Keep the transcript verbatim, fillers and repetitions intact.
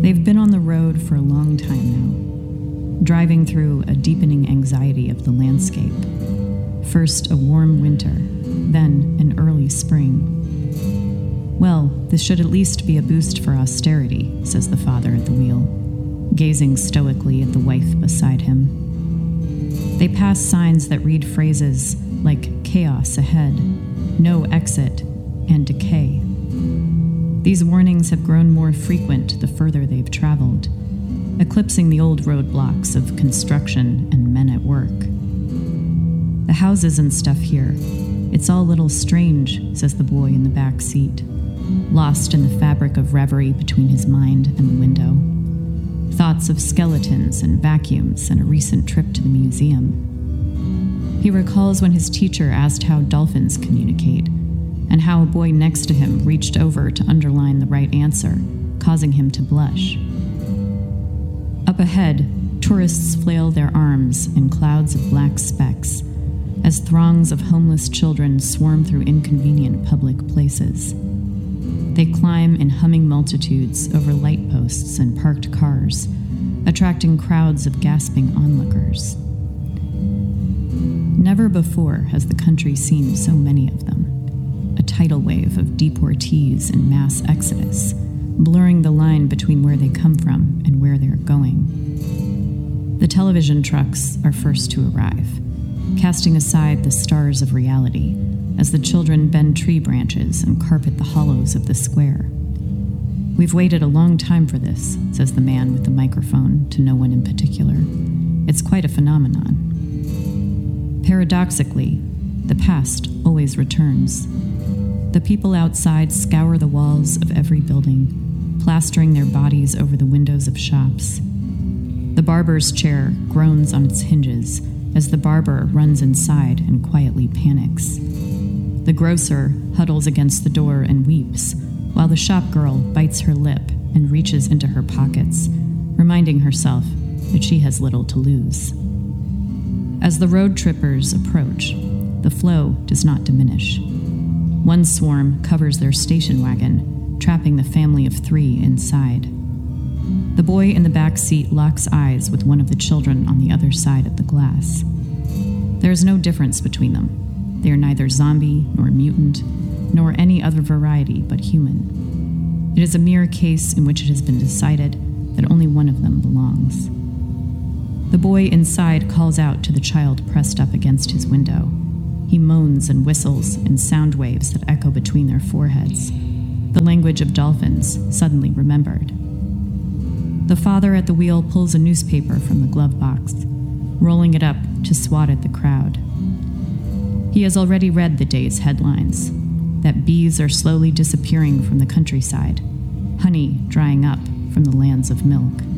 They've been on the road for a long time now, driving through a deepening anxiety of the landscape. First a warm winter, then an early spring. Well, this should at least be a boost for austerity, says the father at the wheel, gazing stoically at the wife beside him. They pass signs that read phrases like chaos ahead, no exit, and decay. These warnings have grown more frequent the further they've traveled, eclipsing the old roadblocks of construction and men at work. The houses and stuff here, it's all a little strange, says the boy in the back seat, lost in the fabric of reverie between his mind and the window. Thoughts of skeletons and vacuums and a recent trip to the museum. He recalls when his teacher asked how dolphins communicate, and how a boy next to him reached over to underline the right answer, causing him to blush. Up ahead, tourists flail their arms in clouds of black specks as throngs of homeless children swarm through inconvenient public places. They climb in humming multitudes over light posts and parked cars, attracting crowds of gasping onlookers. Never before has the country seen so many of them. A tidal wave of deportees in mass exodus, blurring the line between where they come from and where they're going. The television trucks are first to arrive, casting aside the stars of reality as the children bend tree branches and carpet the hollows of the square. We've waited a long time for this, says the man with the microphone to no one in particular. It's quite a phenomenon. Paradoxically, the past always returns. The people outside scour the walls of every building, plastering their bodies over the windows of shops. The barber's chair groans on its hinges as the barber runs inside and quietly panics. The grocer huddles against the door and weeps, while the shop girl bites her lip and reaches into her pockets, reminding herself that she has little to lose. As the road trippers approach, the flow does not diminish. One swarm covers their station wagon, trapping the family of three inside. The boy in the back seat locks eyes with one of the children on the other side of the glass. There is no difference between them. They are neither zombie nor mutant, nor any other variety but human. It is a mere case in which it has been decided that only one of them belongs. The boy inside calls out to the child pressed up against his window. He moans and whistles in sound waves that echo between their foreheads, the language of dolphins suddenly remembered. The father at the wheel pulls a newspaper from the glove box, rolling it up to swat at the crowd. He has already read the day's headlines, that bees are slowly disappearing from the countryside, honey drying up from the lands of milk.